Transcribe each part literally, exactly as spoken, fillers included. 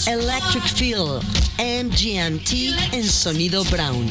Electric Feel, M G M T en sonido Brown.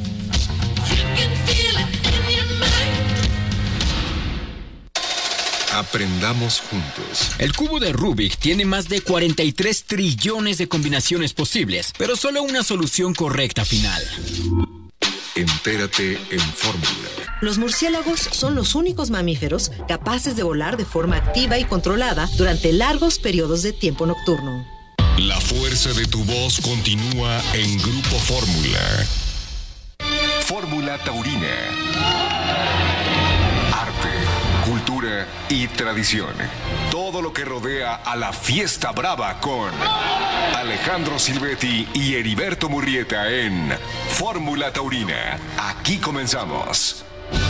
Aprendamos juntos. El cubo de Rubik tiene más de cuarenta y tres trillones de combinaciones posibles, pero solo una solución correcta final. Entérate en Fórmula. Los murciélagos son los únicos mamíferos capaces de volar de forma activa y controlada durante largos periodos de tiempo nocturno. La fuerza de tu voz continúa en Grupo Fórmula. Fórmula Taurina. Arte, cultura y tradición. Todo lo que rodea a la fiesta brava con Alejandro Silvetti y Heriberto Murrieta en Fórmula Taurina. Aquí comenzamos.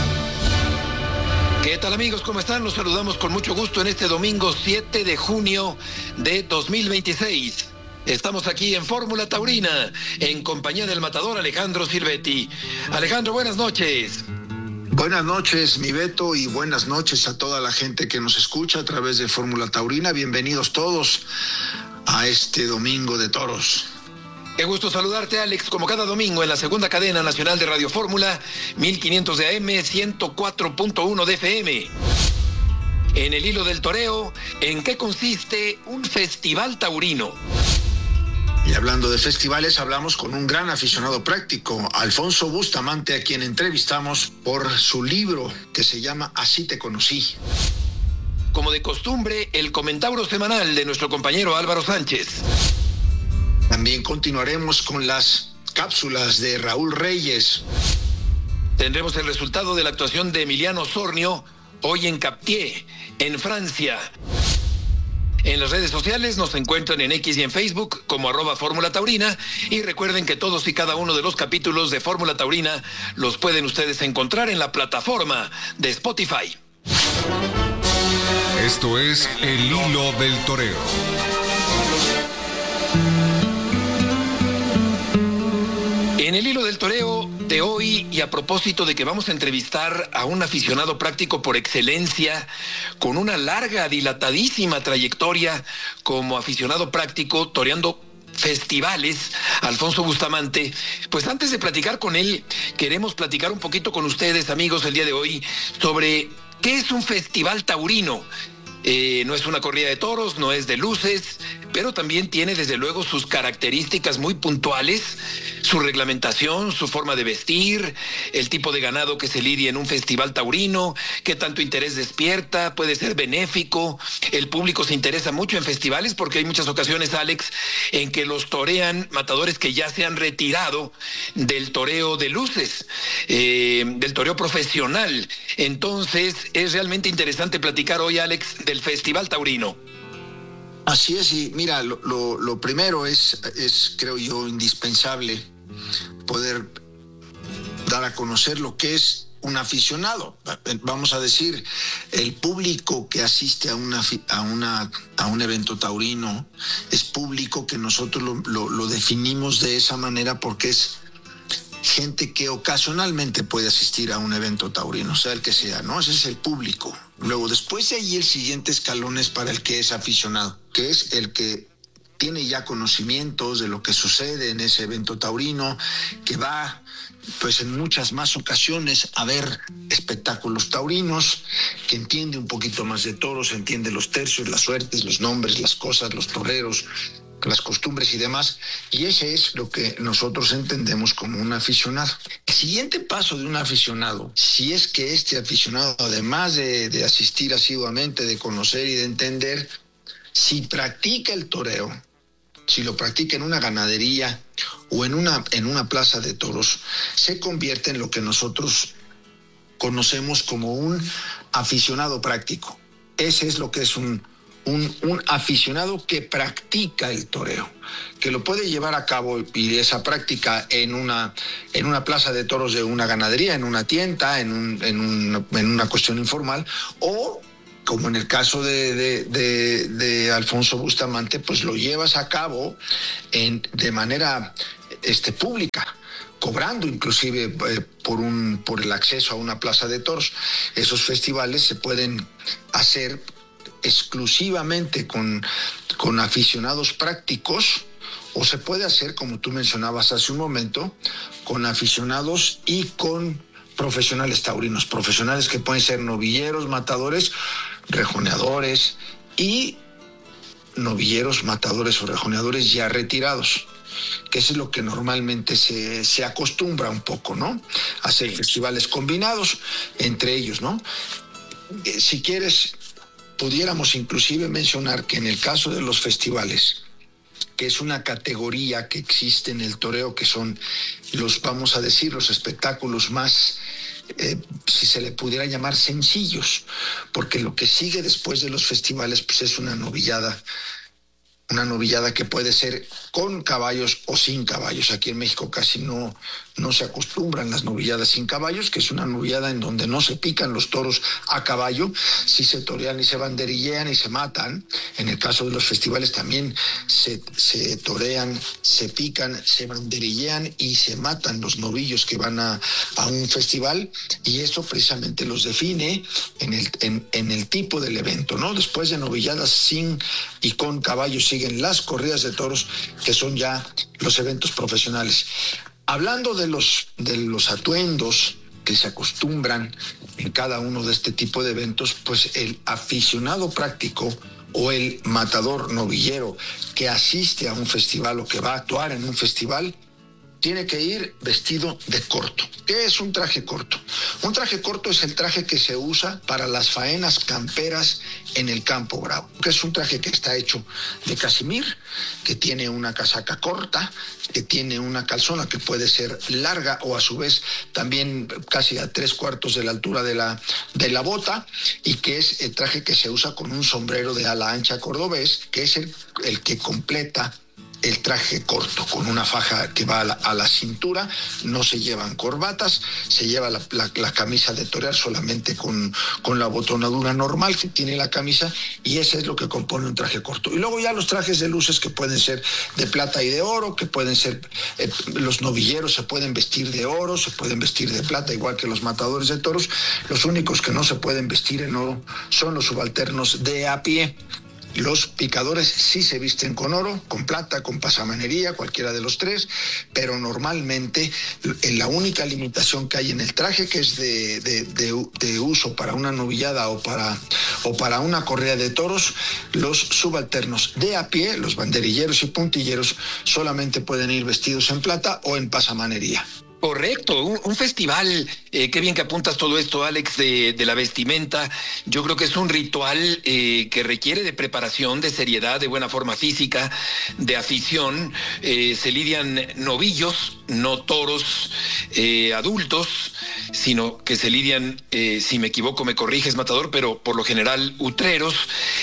¿Qué tal, amigos? ¿Cómo están? Los saludamos con mucho gusto en este domingo siete de junio de dos mil veintiséis. Estamos aquí en Fórmula Taurina en compañía del matador Alejandro Silvetti. Alejandro, buenas noches. Buenas noches, mi Beto, y buenas noches a toda la gente que nos escucha a través de Fórmula Taurina. Bienvenidos todos a este domingo de toros. Qué gusto saludarte, Alex, como cada domingo en la segunda cadena nacional de Radio Fórmula, mil quinientos de A M, ciento cuatro punto uno de F M. En el hilo del toreo, ¿en qué consiste un festival taurino? Y hablando de festivales, hablamos con un gran aficionado práctico, Alfonso Bustamante, a quien entrevistamos por su libro que se llama Así te conocí. Como de costumbre, el comentario semanal de nuestro compañero Álvaro Sánchez. También continuaremos con las cápsulas de Raúl Reyes. Tendremos el resultado de la actuación de Emiliano Sornio hoy en Captié, en Francia. En las redes sociales nos encuentran en X y en Facebook como arroba Fórmula Taurina, y recuerden que todos y cada uno de los capítulos de Fórmula Taurina los pueden ustedes encontrar en la plataforma de Spotify. Esto es El Hilo del Toreo. En el hilo del toreo de hoy, y a propósito de que vamos a entrevistar a un aficionado práctico por excelencia, con una larga, dilatadísima trayectoria como aficionado práctico, toreando festivales, Alfonso Bustamante, pues antes de platicar con él, queremos platicar un poquito con ustedes, amigos, el día de hoy, sobre qué es un festival taurino. Eh, no es una corrida de toros, no es de luces, pero también tiene desde luego sus características muy puntuales, su reglamentación, su forma de vestir, el tipo de ganado que se lidia en un festival taurino, qué tanto interés despierta, puede ser benéfico. El público se interesa mucho en festivales porque hay muchas ocasiones, Alex, en que los torean matadores que ya se han retirado del toreo de luces, eh, del toreo profesional. Entonces es realmente interesante platicar hoy, Alex, del festival taurino. Así es, y mira, lo, lo, lo primero es, es, creo yo, indispensable poder dar a conocer lo que es un aficionado. Vamos a decir, el público que asiste a, una, a, una, a un evento taurino es público que nosotros lo, lo, lo definimos de esa manera porque es gente que ocasionalmente puede asistir a un evento taurino, sea el que sea, ¿no? Ese es el público. Luego, después de ahí, el siguiente escalón es para el que es aficionado, que es el que tiene ya conocimientos de lo que sucede en ese evento taurino, que va, pues en muchas más ocasiones, a ver espectáculos taurinos, que entiende un poquito más de toros, entiende los tercios, las suertes, los nombres, las cosas, los toreros, las costumbres y demás, y ese es lo que nosotros entendemos como un aficionado. El siguiente paso de un aficionado, si es que este aficionado, además de, de asistir asiduamente, de conocer y de entender, si practica el toreo, si lo practica en una ganadería o en una, en una plaza de toros, se convierte en lo que nosotros conocemos como un aficionado práctico. Ese es lo que es un Un, un aficionado que practica el toreo, que lo puede llevar a cabo y esa práctica en una, en una plaza de toros de una ganadería, en una tienda, en, un, en, un, en una cuestión informal, o como en el caso de, de, de, de Alfonso Bustamante, pues lo llevas a cabo en, de manera este, pública, cobrando inclusive eh, por, un, por el acceso a una plaza de toros. Esos festivales se pueden hacer exclusivamente con, con aficionados prácticos o se puede hacer, como tú mencionabas hace un momento, con aficionados y con profesionales taurinos, profesionales que pueden ser novilleros, matadores, rejoneadores y novilleros, matadores o rejoneadores ya retirados, que eso es lo que normalmente se, se acostumbra un poco, ¿no? Hacer festivales combinados entre ellos, ¿no? Eh, si quieres, pudiéramos inclusive mencionar que en el caso de los festivales, que es una categoría que existe en el toreo, que son los, vamos a decir, los espectáculos más, eh, si se le pudiera llamar, sencillos, porque lo que sigue después de los festivales pues es una novillada, una novillada que puede ser con caballos o sin caballos. Aquí en México casi no, no se acostumbran las novilladas sin caballos, que es una novillada en donde no se pican los toros a caballo, sí se torean y se banderillean y se matan. En el caso de los festivales también se, se torean, se pican, se banderillean y se matan los novillos que van a, a un festival, y eso precisamente los define en el, en, en el tipo del evento, ¿no? Después de novilladas sin y con caballos siguen las corridas de toros, que son ya los eventos profesionales. Hablando de los, de los atuendos que se acostumbran en cada uno de este tipo de eventos, pues el aficionado práctico o el matador novillero que asiste a un festival o que va a actuar en un festival tiene que ir vestido de corto. ¿Qué es un traje corto? Un traje corto es el traje que se usa para las faenas camperas en el campo bravo, que es un traje que está hecho de casimir, que tiene una casaca corta, que tiene una calzona que puede ser larga o a su vez también casi a tres cuartos de la altura de la, de la bota, y que es el traje que se usa con un sombrero de ala ancha cordobés, que es el, el que completa el traje corto, con una faja que va a la, a la cintura. No se llevan corbatas, se lleva la, la, la camisa de torear solamente con, con la botonadura normal que tiene la camisa, y eso es lo que compone un traje corto. Y luego ya los trajes de luces, que pueden ser de plata y de oro, que pueden ser, eh, los novilleros se pueden vestir de oro, se pueden vestir de plata, igual que los matadores de toros. Los únicos que no se pueden vestir en oro son los subalternos de a pie. Los picadores sí se visten con oro, con plata, con pasamanería, cualquiera de los tres, pero normalmente la única limitación que hay en el traje, que es de, de, de, de uso para una novillada o para, o para una corrida de toros, los subalternos de a pie, los banderilleros y puntilleros, solamente pueden ir vestidos en plata o en pasamanería. Correcto, un, un festival, eh, qué bien que apuntas todo esto, Alex, de, de la vestimenta. Yo creo que es un ritual eh, que requiere de preparación, de seriedad, de buena forma física, de afición. Eh, se lidian novillos, no toros eh, adultos, sino que se lidian, eh, si me equivoco me corriges, matador, pero por lo general utreros.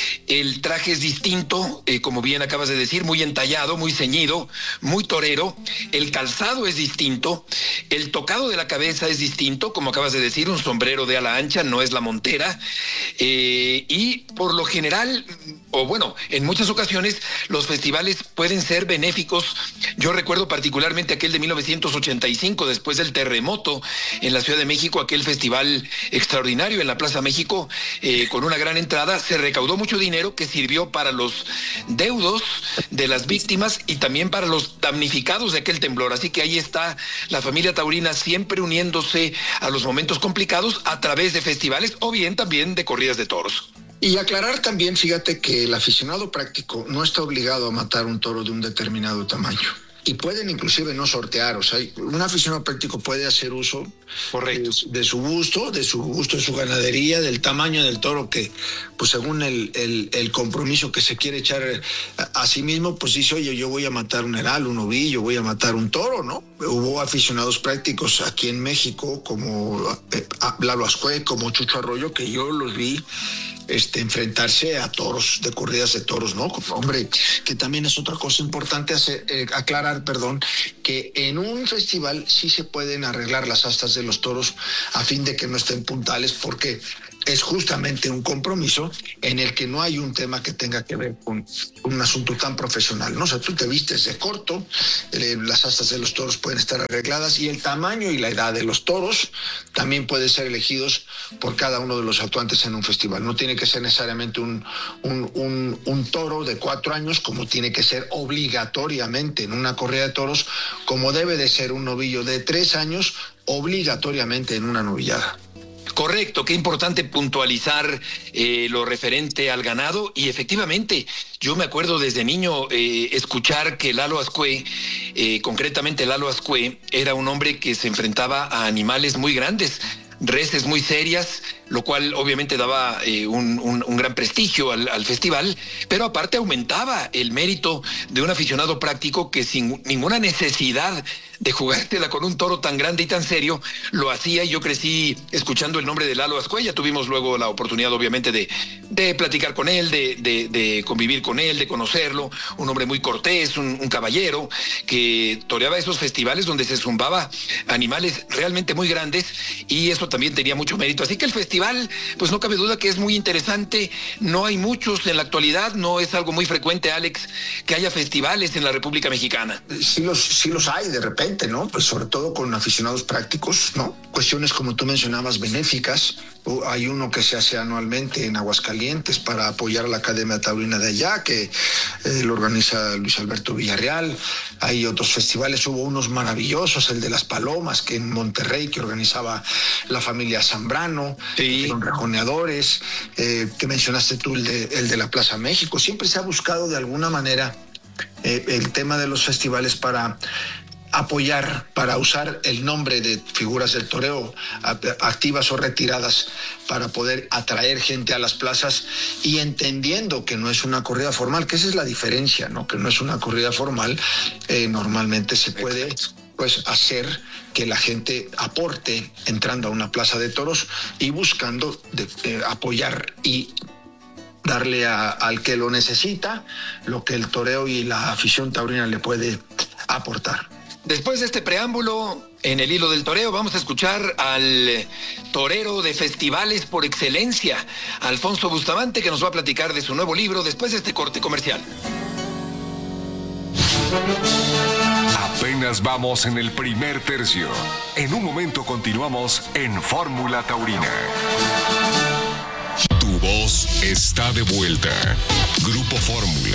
El traje es distinto, eh, como bien acabas de decir, muy entallado, muy ceñido, muy torero. El calzado es distinto. El tocado de la cabeza es distinto, como acabas de decir, un sombrero de ala ancha, no es la montera. Eh, y por lo general, o bueno, en muchas ocasiones, los festivales pueden ser benéficos. Yo recuerdo particularmente aquel de mil novecientos ochenta y cinco, después del terremoto en la Ciudad de México, aquel festival extraordinario en la Plaza México, eh, con una gran entrada. Se recaudó mucho dinero que sirvió para los deudos de las víctimas y también para los damnificados de aquel temblor. Así que ahí está la familia taurina siempre uniéndose a los momentos complicados a través de festivales o bien también de corridas de toros. Y aclarar también, fíjate, que el aficionado práctico no está obligado a matar un toro de un determinado tamaño. Y pueden inclusive no sortear, o sea, un aficionado práctico puede hacer uso Correcto. De, de su gusto, de su gusto, de su ganadería, del tamaño del toro que, pues según el, el, el compromiso que se quiere echar a, a sí mismo, pues dice, oye, yo voy a matar un heral, un ovillo, voy a matar un toro, ¿no? Hubo aficionados prácticos aquí en México, como eh, Lalo Azcue, como Chucho Arroyo, que yo los vi Este, enfrentarse a toros, de corridas de toros, ¿no? Hombre, que también es otra cosa importante hacer, eh, aclarar, perdón, que en un festival sí se pueden arreglar las astas de los toros a fin de que no estén puntales, porque es justamente un compromiso en el que no hay un tema que tenga que ver con un asunto tan profesional, ¿no? O sea, tú te vistes de corto, eh, las astas de los toros pueden estar arregladas y el tamaño y la edad de los toros también pueden ser elegidos por cada uno de los actuantes en un festival. No tiene que ser necesariamente un, un, un, un toro de cuatro años como tiene que ser obligatoriamente en una corrida de toros, como debe de ser un novillo de tres años obligatoriamente en una novillada. Correcto, qué importante puntualizar eh, lo referente al ganado y efectivamente yo me acuerdo desde niño eh, escuchar que Lalo Azcue, eh, concretamente Lalo Azcue, era un hombre que se enfrentaba a animales muy grandes, reses muy serias, lo cual obviamente daba eh, un, un, un gran prestigio al, al festival, pero aparte aumentaba el mérito de un aficionado práctico que sin ninguna necesidad de jugártela con un toro tan grande y tan serio, lo hacía. Y yo crecí escuchando el nombre de Lalo Azcue. Ya tuvimos luego la oportunidad obviamente de, de platicar con él, de, de, de convivir con él, de conocerlo, un hombre muy cortés, un, un caballero que toreaba esos festivales donde se zumbaba animales realmente muy grandes y eso también tenía mucho mérito. Así que el festival, pues no cabe duda que es muy interesante. No hay muchos en la actualidad, no es algo muy frecuente, Alex, que haya festivales en la República Mexicana. Sí los, sí los hay de repente, ¿no? Pues sobre todo con aficionados prácticos, ¿no? Cuestiones como tú mencionabas, benéficas. Hay uno que se hace anualmente en Aguascalientes para apoyar a la Academia Taurina de allá, que eh, lo organiza Luis Alberto Villarreal. Hay otros festivales, hubo unos maravillosos, el de las Palomas, que en Monterrey, que organizaba la familia Zambrano. Sí. Los rejoneadores, eh, que mencionaste tú, el de, el de la Plaza México. Siempre se ha buscado de alguna manera eh, el tema de los festivales para apoyar, para usar el nombre de figuras del toreo activas o retiradas para poder atraer gente a las plazas y entendiendo que no es una corrida formal, que esa es la diferencia, ¿no? Que no es una corrida formal, eh, normalmente se puede pues hacer que la gente aporte entrando a una plaza de toros y buscando de, de apoyar y darle a, al que lo necesita lo que el toreo y la afición taurina le puede aportar. Después de este preámbulo, en el hilo del toreo, vamos a escuchar al torero de festivales por excelencia, Alfonso Bustamante, que nos va a platicar de su nuevo libro después de este corte comercial. Apenas vamos en el primer tercio. En un momento continuamos en Fórmula Taurina. Tu voz está de vuelta. Grupo Fórmula.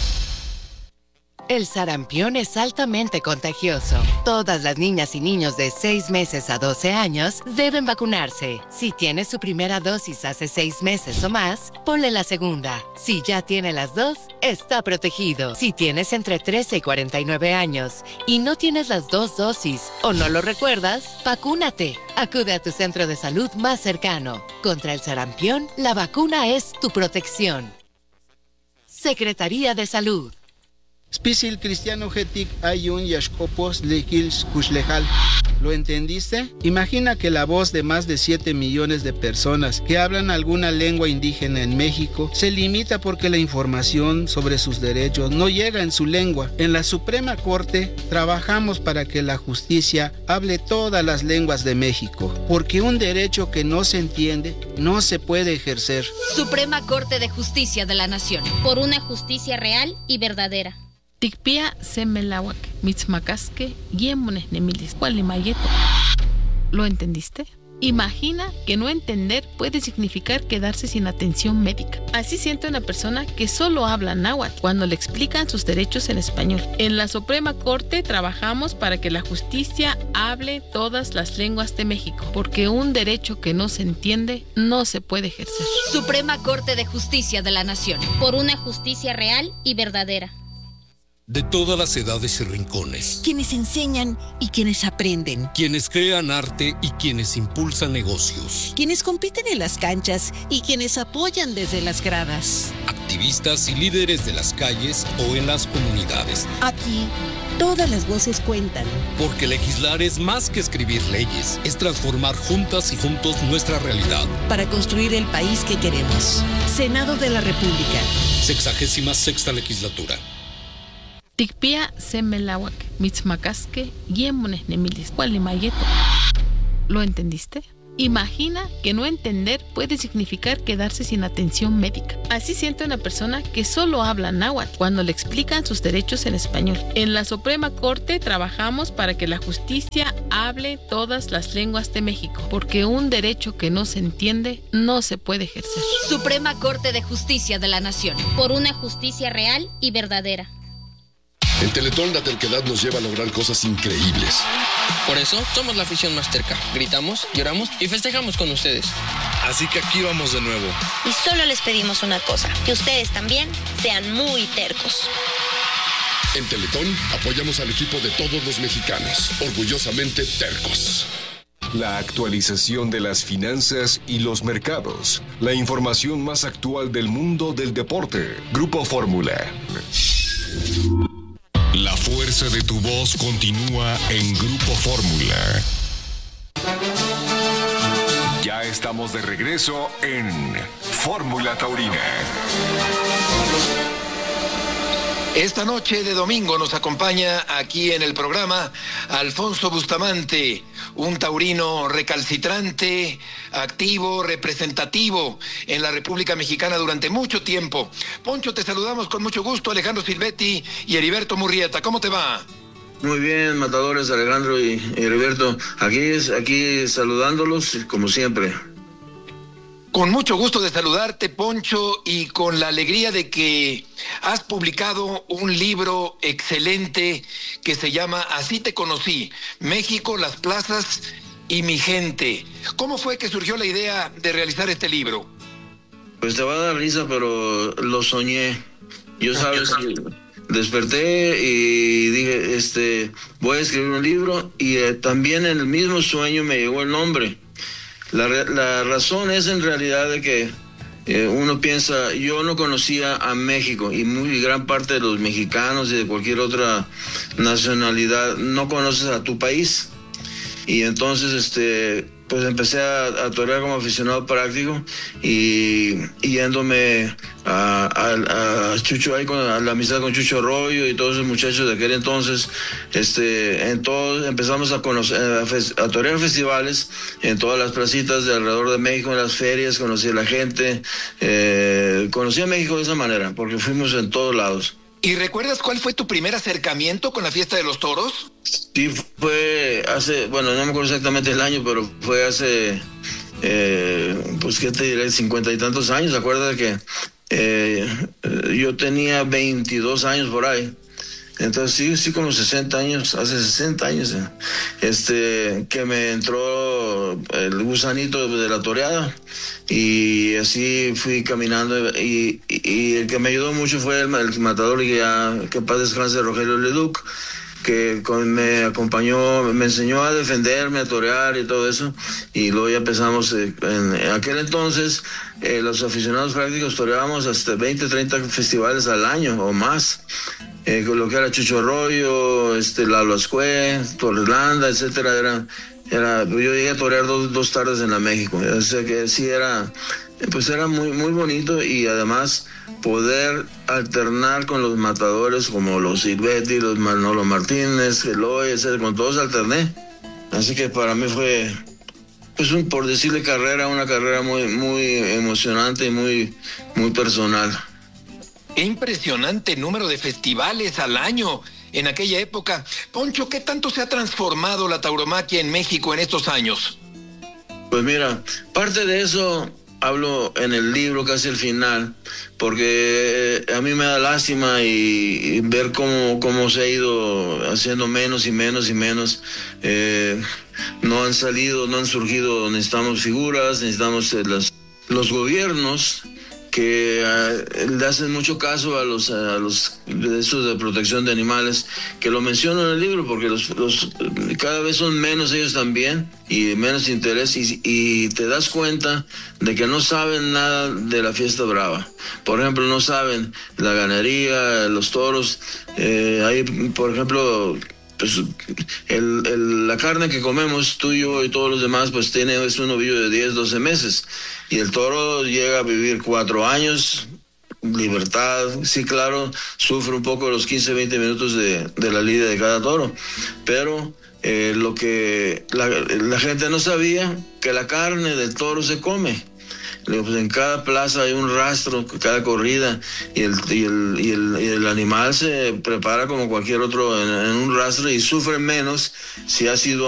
El sarampión es altamente contagioso. Todas las niñas y niños de seis meses a doce años deben vacunarse. Si tiene su primera dosis hace seis meses o más, ponle la segunda. Si ya tiene las dos, está protegido. Si tienes entre trece y cuarenta y nueve años y no tienes las dos dosis o no lo recuerdas, vacúnate. Acude a tu centro de salud más cercano. Contra el sarampión, la vacuna es tu protección. Secretaría de Salud. Spisil cristiano getic ayun yashkopos lekils kushlejal. ¿Lo entendiste? Imagina que la voz de más de siete millones de personas que hablan alguna lengua indígena en México se limita porque la información sobre sus derechos no llega en su lengua. En la Suprema Corte trabajamos para que la justicia hable todas las lenguas de México, porque un derecho que no se entiende no se puede ejercer. Suprema Corte de Justicia de la Nación. Por una justicia real y verdadera. Tikpia semelawak, mitzmacasque, yemones nemilis, cualimayeto. ¿Lo entendiste? Imagina que no entender puede significar quedarse sin atención médica. Así siente una persona que solo habla náhuatl cuando le explican sus derechos en español. En la Suprema Corte trabajamos para que la justicia hable todas las lenguas de México, porque un derecho que no se entiende no se puede ejercer. Suprema Corte de Justicia de la Nación. Por una justicia real y verdadera. De todas las edades y rincones. Quienes enseñan y quienes aprenden. Quienes crean arte y quienes impulsan negocios. Quienes compiten en las canchas y quienes apoyan desde las gradas. Activistas y líderes de las calles o en las comunidades. Aquí, todas las voces cuentan. Porque legislar es más que escribir leyes. Es transformar juntas y juntos nuestra realidad. Para construir el país que queremos. Senado de la República. Sexagésima sexta legislatura. Tikpia semelawak, mitzmacasque, yemones nemilis, cualimayeto. ¿Lo entendiste? Imagina que no entender puede significar quedarse sin atención médica. Así siente una persona que solo habla náhuatl cuando le explican sus derechos en español. En la Suprema Corte trabajamos para que la justicia hable todas las lenguas de México, porque un derecho que no se entiende no se puede ejercer. Suprema Corte de Justicia de la Nación, por una justicia real y verdadera. En Teletón la terquedad nos lleva a lograr cosas increíbles. Por eso somos la afición más terca. Gritamos, lloramos y festejamos con ustedes. Así que aquí vamos de nuevo. Y solo les pedimos una cosa, que ustedes también sean muy tercos. En Teletón apoyamos al equipo de todos los mexicanos, orgullosamente tercos. La actualización de las finanzas y los mercados. La información más actual del mundo del deporte. Grupo Fórmula. La fuerza de tu voz continúa en Grupo Fórmula. Ya estamos de regreso en Fórmula Taurina. Esta noche de domingo nos acompaña aquí en el programa Alfonso Bustamante, un taurino recalcitrante, activo, representativo en la República Mexicana durante mucho tiempo. Poncho, te saludamos con mucho gusto, Alejandro Silvetti y Heriberto Murrieta. ¿Cómo te va? Muy bien, matadores, Alejandro y Heriberto. Aquí, aquí saludándolos como siempre. Con mucho gusto de saludarte, Poncho, y con la alegría de que has publicado un libro excelente que se llama Así te conocí, México, las plazas y mi gente. ¿Cómo fue que surgió la idea de realizar este libro? Pues te va a dar risa, pero lo soñé. Yo sabes que desperté y dije, este, voy a escribir un libro, y eh, también en el mismo sueño me llegó el nombre. La, la razón es en realidad de que eh, uno piensa, yo no conocía a México, y muy gran parte de los mexicanos y de cualquier otra nacionalidad no conoces a tu país. Y entonces este pues empecé a, a torear como aficionado práctico, y, y yéndome a, a, a Chucho, ahí con a la amistad con Chucho Arroyo y todos esos muchachos de aquel entonces, este, en todos empezamos a conocer, a, fes, a torear festivales en todas las placitas de alrededor de México, en las ferias, conocí a la gente, eh, conocí a México de esa manera, porque fuimos en todos lados. ¿Y recuerdas cuál fue tu primer acercamiento con la fiesta de los toros? Sí, fue hace, bueno, no me acuerdo exactamente el año, pero fue hace, eh, pues qué te diré, cincuenta y tantos años. Acuérdate que eh, yo tenía veintidós años por ahí. Entonces sí, sí, como sesenta años, hace sesenta años, eh, este, que me entró el gusanito de la toreada, y así fui caminando, y, y, y el que me ayudó mucho fue el, el matador, que ya, que paz descanse, Rogelio Leduc, que con, me acompañó, me enseñó a defenderme, a torear y todo eso, y luego ya empezamos, eh, en, en aquel entonces, eh, los aficionados prácticos toreábamos hasta veinte, treinta festivales al año o más. Eh, con lo que era Chucho Arroyo, este, Lalo Ascue, Torrelanda, etcétera, era, era, yo llegué a torear dos, dos tardes en la México, o sea que sí era, pues era muy, muy bonito, y además poder alternar con los matadores como los Silvetti, los Manolo Martínez, Eloy, etcétera, con todos alterné, así que para mí fue, pues un, por decirle carrera, una carrera muy, muy emocionante y muy, muy personal. ¡Qué impresionante número de festivales al año en aquella época! Poncho, ¿qué tanto se ha transformado la tauromaquia en México en estos años? Pues mira, parte de eso hablo en el libro casi al final, porque a mí me da lástima y, y ver cómo, cómo se ha ido haciendo menos y menos y menos. Eh, no han salido, no han surgido, necesitamos figuras, necesitamos eh, las, los gobiernos que uh, le hacen mucho caso a los a los de esos de protección de animales, que lo menciono en el libro, porque los, los cada vez son menos ellos también, y menos interés, y, y te das cuenta de que no saben nada de la fiesta brava. Por ejemplo, no saben la ganadería, los toros, eh, hay, por ejemplo, pues el, el, la carne que comemos tú y yo y todos los demás, pues tiene es un novillo de diez, doce meses, y el toro llega a vivir cuatro años, libertad, sí, claro, sufre un poco los quince, veinte minutos de, de la lidia de cada toro, pero eh, lo que la, la gente no sabía, que la carne del toro se come. Le digo, pues en cada plaza hay un rastro, cada corrida, y el, y el, y el, y el animal se prepara como cualquier otro en, en un rastro y sufre menos si ha sido